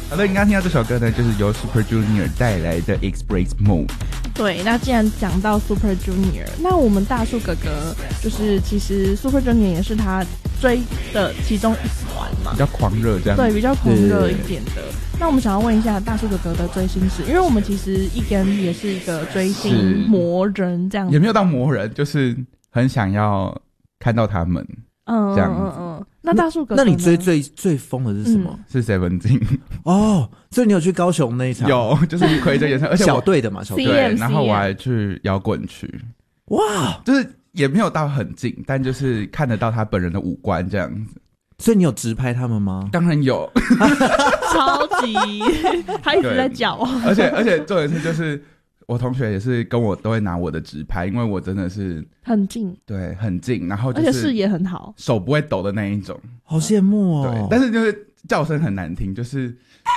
好的，你刚刚听到这首歌呢，就是由 Super Junior 带来的 Express Mode。 对，那既然讲到 Super Junior， 那我们大树哥哥就是其实 Super Junior 也是他追的其中一团嘛， 比较狂热这样。 对，比较狂热一点的。那我们想要问一下大树哥哥的追星史，因为我们其实一根也是一个追星魔人这样子， 也没有到魔人，就是很想要看到他们。这样子。 那大树哥哥， 那你追最疯的是什么？ 是 Seventeen 哦，所以你有去高雄那一场？ 有，就是魁着演唱，而且小队的嘛，小队。 对，然后我还去摇滚区， 哇， 就是也没有到很近，但就是看得到他本人的五官这样子。 所以你有直拍他们吗？ 当然有， 超级，他一直在叫， 而且重点是就是。我同学也是跟我都会拿我的直拍，因为我真的是很近， 对，很近，然后就是而且视野很好， 手不会抖的那一种， 好羡慕哦。 对，但是就是叫声很难听，就是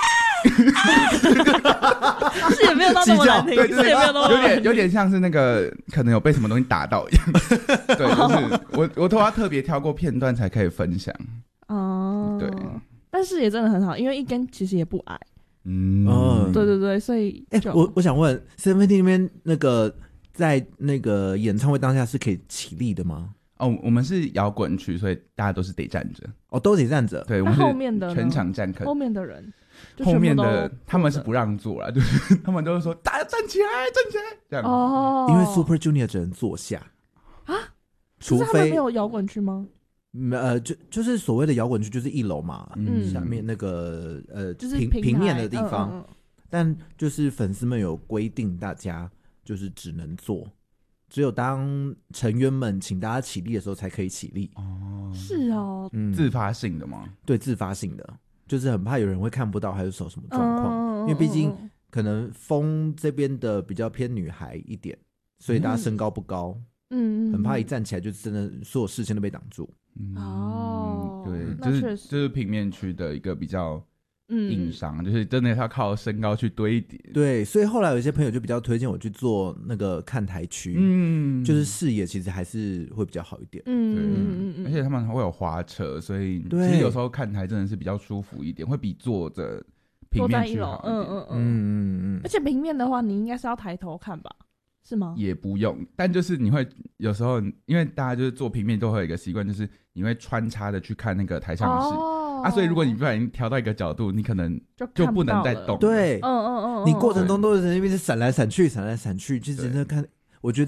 是也没有到那么难听， 对， 是也没有那么有点像是那个可能有被什么东西打到一样，对，就是我都要特别挑过片段才可以分享哦， 对， 但是也真的很好，因为一根其实也不矮。对对对，所以我想问 Seventeen 那边那个在那个演唱会当下是可以起立的吗？ 哦，我们是摇滚区，所以大家都是得站着。 哦，都得站着。 对，我们是后面的全场站， 后面的人， 后面的他们是不让坐啦，就是他们都是说大家站起来，站起来这样。 哦， 因为 Super Junior 只能坐下啊， 除非他们没有摇滚区吗？ 就是所谓的摇滚区，就是1楼嘛，下面那个就是平面的地方，但就是粉丝们有规定，大家就是只能坐，只有当成员们请大家起立的时候才可以起立。 哦， 是哦， 自发性的吗？ 对，自发性的，就是很怕有人会看不到，还是什么状况，因为毕竟可能风这边的比较偏女孩一点，所以大家身高不高，很怕一站起来就真的所有视线都被挡住。 对，就是平面区的一个比较硬伤，就是真的要靠身高去堆叠。 对，所以后来有一些朋友就比较推荐我去做那个看台区，就是视野其实还是会比较好一点。 而且他们会有滑车，所以其实有时候看台真的是比较舒服一点，会比坐着平面区好一点。 而且平面的话，你应该是要抬头看吧？是吗？ 也不用，但就是你会有时候，因为大家就是做平面都会有一个习惯，就是你会穿插的去看那个台上的事所以如果你不小心调到一个角度，你可能就不能再动。 对，你过程中都是那边是闪来闪去，闪来闪去，就真的看